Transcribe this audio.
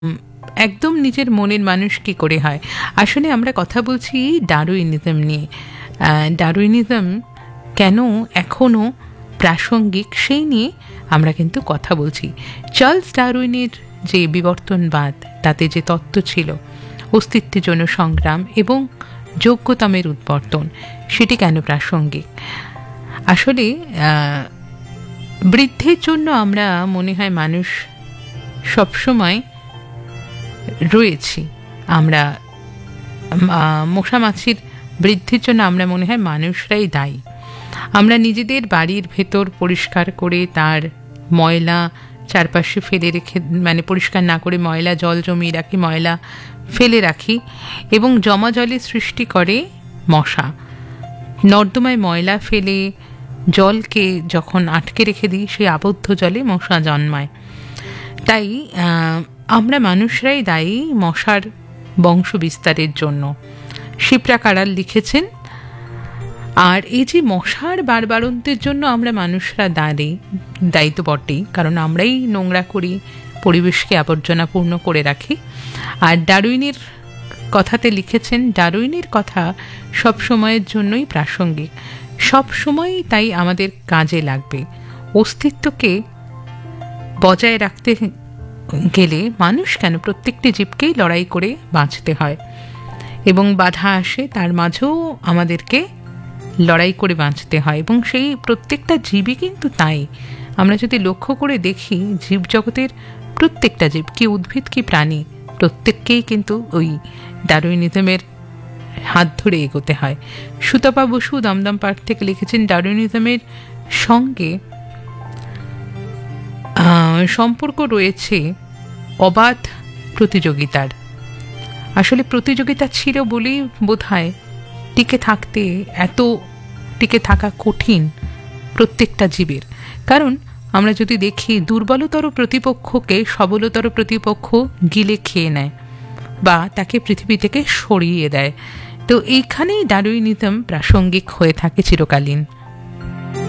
একদম নিজের মনের মানুষ কি করে হয়। আসলে আমরা কথা বলছি ডারউইনিজম নিয়ে। ডারউইনিজম কেন এখনও প্রাসঙ্গিক সেই নিয়ে আমরা কিন্তু কথা বলছি। চার্লস ডারউইনের যে বিবর্তনবাদ, তাতে যে তত্ত্ব ছিল অস্তিত্বের জন্য সংগ্রাম এবং যোগ্যতমের উদ্বর্তন, সেটি কেন প্রাসঙ্গিক। আসলে বৃদ্ধির জন্য আমরা মনে হয় মানুষ সবসময় রয়েছি। আমরা মশা মাছির বৃদ্ধির জন্য আমরা মনে হয় মানুষরাই দায়ী। আমরা নিজেদের বাড়ির ভেতর পরিষ্কার করে তার ময়লা চারপাশে ফেলে রেখে, মানে পরিষ্কার না করে ময়লা জল জমিয়ে রাখি, ময়লা ফেলে রাখি এবং জমা জলে সৃষ্টি করে মশা। নর্দমায় ময়লা ফেলে জলকে যখন আটকে রেখে দিই, সেই আবদ্ধ জলে মশা জন্মায়। তাই আমরা মানুষরাই দায়ী মশার বংশ বিস্তারের জন্য, শিপ্রা কারাল লিখেছেন। আর এই যে মশার বাড়বাড়ন্তের জন্য আমরা মানুষরা দায়ী তো বটেই, কারণ আমরাই নোংরা করি, পরিবেশকে আবর্জনাপূর্ণ করে রাখি। আর ডারউইনের কথাতে লিখেছেন, ডারউইনের কথা সব সময়ের জন্যই প্রাসঙ্গিক, সব সময়ই তাই আমাদের কাজে লাগবে। অস্তিত্বকে বজায় রাখতে গেলে মানুষ কেন, প্রত্যেকটি জীবকেই লড়াই করে বাঁচতে হয় এবং বাধা আসে, তার মাঝেও আমাদেরকে লড়াই করে বাঁচতে হয়। এবং সেই প্রত্যেকটা জীবই কিন্তু তাই। আমরা যদি লক্ষ্য করে দেখি, জীবজগতের প্রত্যেকটা জীব, কি উদ্ভিদ কি প্রাণী, প্রত্যেককেই কিন্তু ওই ডারউইনিজমের হাত ধরে এগোতে হয়। সুতপা বসু দমদম পার্ক থেকে লিখেছেন, ডারউইনিজমের সঙ্গে সম্পর্ক রয়েছে অবাধ প্রতিযোগিতার। আসলে প্রতিযোগিতা ছিল বলেই বোধহয় টিকে থাকা কঠিন প্রত্যেকটা জীবের। কারণ আমরা যদি দেখি, দুর্বলতর প্রতিপক্ষকে সবলতর প্রতিপক্ষ গিলে খেয়ে নেয় বা তাকে পৃথিবী থেকে সরিয়ে দেয়। তো এইখানেই ডারউইনিজম প্রাসঙ্গিক হয়ে থাকে চিরকালীন।